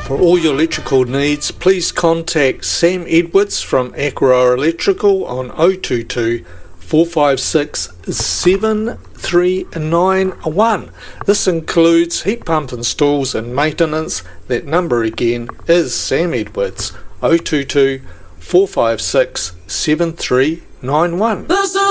For all your electrical needs, please contact Sam Edwards from Aquaroa Electrical on 022 456 7391. This includes heat pump installs and maintenance. That number again is Sam Edwards, 022 456 7391.